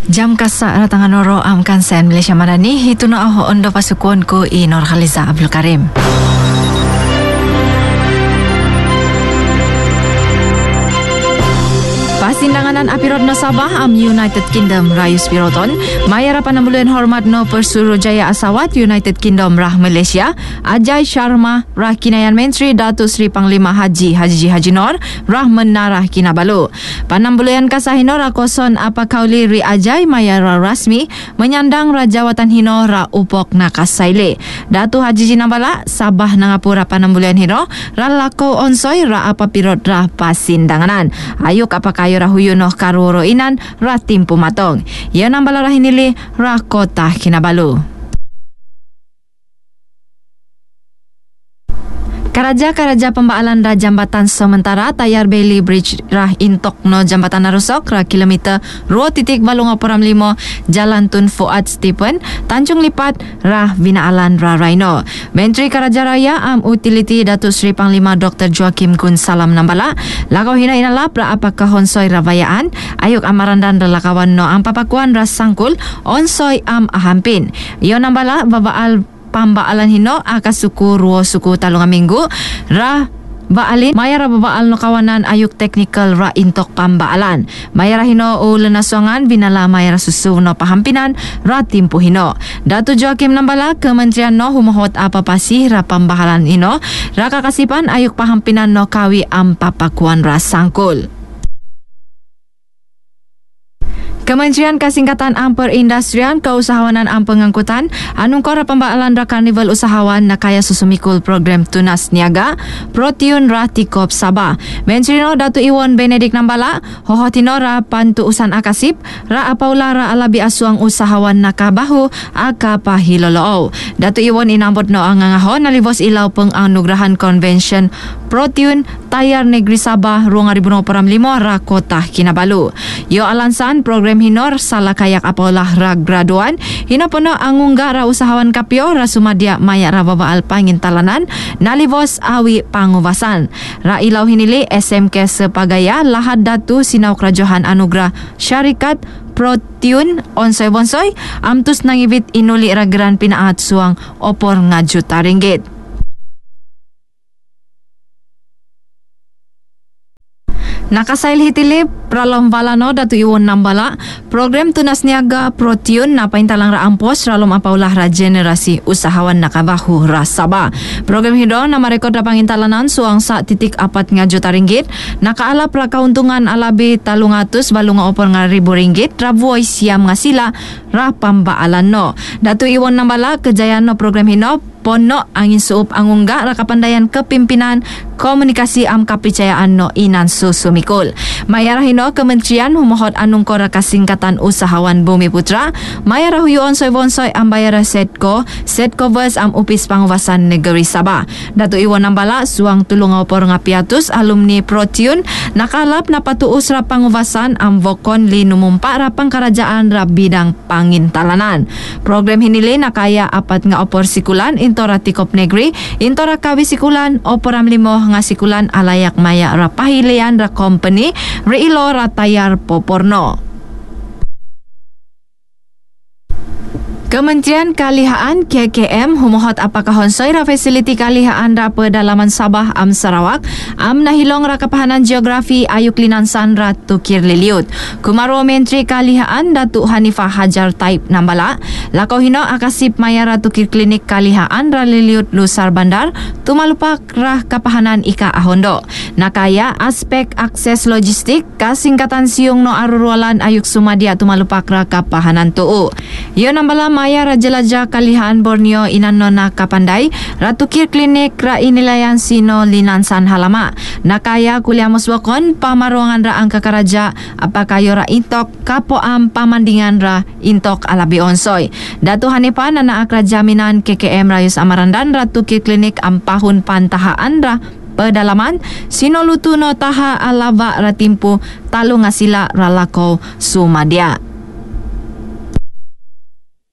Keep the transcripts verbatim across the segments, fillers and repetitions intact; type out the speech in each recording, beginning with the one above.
Jam kasak ratangan noro am kansen Malaysia Madani hitu na aho ondo pasukun ku i Nur Khaliza Abdul Karim. Pasindanganan apirot no Sabah am United Kingdom Rayus Piroton mayara panambulan hormat no Persurujaya Asawat United Kingdom rah Malaysia Ajay Sharma rah Kinayan Menteri Datuk Seri Panglima Haji Haji Haji Nor rah menarah Kinabalu panambulan kasahino ra koson apa kauli ri Ajay mayara rasmi menyandang rajawatan hino ra upok nakasaile Datuk Haji Jinabala Sabah nangapura panambulan hino ra lako onsoi ra apa pirot rah pasindanganan ayuk apa kayo rahuyunoh karuro inan ratim pumatong. Ia nambala rahinili rakota Kinabalu. Karaja-karaja pembaalan da jambatan sementara Tayar Bailey Bridge rah intok no jambatan narusok rah kilometer dua titik balung oporam limo Jalan Tun Fuad Stephen Tanjung Lipat rah binaalan rah Raino. Menteri Karaja Raya am Utility Datuk Seri Panglima Doktor Joakim Kun Salam nambala lakau hina inalap rah apakah onsoi ravayaan ayuk amaran dan relakawan no am papakuan rah sangkul onsoi am ahampin. Iyo nambala babaal pambaalan hino akasuku ruo suku talunga minggu ra baalin mayara babaal no kawanan ayuk teknikal ra intok pambaalan mayara hino ulenasongan binala mayara susu no pahampinan ra timpu hino. Datu Joakim nambala Kementerian no humahot apa pasih ra pambahalan hino ra kakasipan ayuk pahampinan no kawi am papakuan ra sangkul. Kementerian Kasingkatan Am Perindustrian Keusahawanan Am Pengangkutan anung kora pembaalan ra karnival usahawan nakaya susumikul program tunas niaga Protiun ra Tikop Sabah. Menteri no Datu Iwan Benedik nambala hohotino ra pantu usan akasip ra apaula ra alabi asuang usahawan nakabahu akapahiloloo. Datu Iwan inambot no angangahon nalivos ilaw penganugrahan convention Protiun Tayar Negeri Sabah ruang dua ribu dua puluh lima ra Kota Kinabalu. Yo alansan program hinor salah kayak apalah ra graduan hina pono angungga ra usahawan kapio ra sumadia maya ra babaal pangintalanan nalivos awi pangubasan ra ilaw hinili S M K Sepagaya lahad datu sinau krajohan anugrah syarikat Protiun onsoi bonsoi amtus nangibit inuli ra geran pinaat suang opor ngajuta ringgit. Nakasail hitili pralom balano Datu Iwan nambala program tunas niaga Protiun napaintalang ra ampos ralom apaulah ra generasi usahawan nakabahu ra Sabah. Program hido nama rekod ra pangintalanan suang sa titik apat nga juta ringgit nakaalap ra kauntungan alabi talungatus balunga opor nga ribu ringgit ra buoy siam nga sila ra pambaalan no. Datu Iwan nambala kejayaan no program hino pono angin suup angungga ra kapandayan kepimpinan komunikasi am kapercayaan no inan susumikul. Mayarah hino Kementerian humohot anung kora kasingkatan usahawan Bumi Putra mayarah huyu onsoi bonsoi am bayara Setco Setco Vers am upis pangubasan negeri Sabah. Datu Iwan nambala suang tulung opor ngapiatus alumni Protiun nakalap napatuus ra pangubasan am vokon li numumpa ra pangkarajaan ra bidang pangintalanan. Program hinili nakaya apat nga opor sikulan intora Tikop Negeri intora kawi sikulan oporam limo nga sikulan alayak maya ra pahilian ra company reilo ra tayar poporno. Kementerian Kalihaan K K M humohot apakah honsoi ra fasiliti kalihaan ra pedalaman Sabah am Sarawak am nahilong ra kapahanan geografi ayuk linansan ra tukir liliut. Kumaro Menteri Kalihaan Datuk Hanifah Hajar Taib nambala lakau hino akasip maya ra tukir klinik kalihaan ra liliut Lusar Bandar tumalupak ra kapahanan ika ahondo. Nakaya aspek akses logistik kasingkatan siung no arurualan ayuk sumadia tumalupak ra kapahanan tuu. Yo nambala maya ra jelajah kalihaan Borneo inan no nakapandai ratukir klinik ra inilayan sino linansan halama nakaya kuliah muswakon pamaruangan ra angka karaja apakayo ra intok kapo am pamandingan ra intok alabi onsoy. Datu Hanipan na akra jaminan K K M Rayus Amarandan ratukir klinik am pahun pantahaan ra pedalaman sino lutu no taha alaba ratimpu talu ngasila ralako sumadia.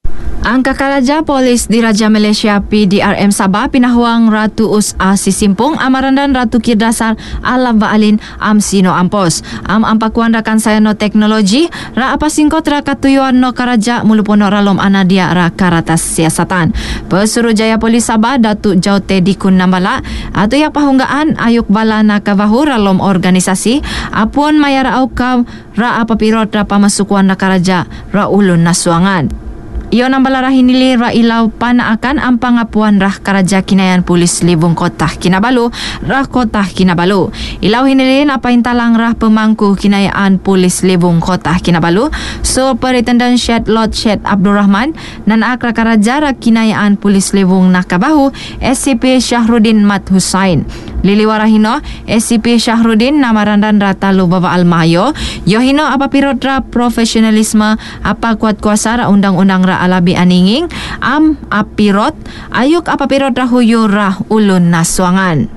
Ang kakaraja polis di Raja Malaysia P D R M Sabah pinahuang Ratu Us A Sisimpung amarandan Ratu Kirdasar Alam Baalin Am Sino Ampos. Am ampakuan rakan saya no teknologi ra apa singkot ra katuyuan no karaja mulupono ralom anadia ra karatas siasatan. Pesuruhjaya Polis Sabah Datuk Jaute Dikun Nambala atau yang pahunggaan ayuk bala na kabahu ralom organisasi apun mayara auka ra apa pirot ra pamasukuan na karaja ra ulun nasuangan. Iyo nambala rah hinili ra ilaw panaakan ang pangapuan rah karaja kinayan pulis libong kota Kinabalu rah kota Kinabalu. Ilaw hinili na paintalang rah pemangku kinayaan pulis libong kota Kinabalu Superintendent Syed Lord Syed Abdul Rahman nan akra karaja rah kinayaan pulis libong nakabahu S C P Syahrudin Mat Hussain. Liliwarahino S C P Syahrudin namarandan rata lu baba almayo yohino apa pirot ra profesionalisme apa kuat kuasa ra undang-undang ra alabi aninging am apirot ayuk apa pirot ra huyu ra ulun naswangan.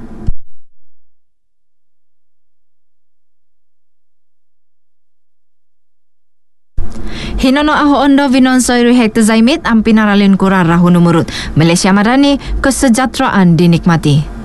Hinono aho ondo vinonsoy ruhek zaimit am pinaralin kurar rahu numurut. Malaysia Madani, kesejahteraan dinikmati.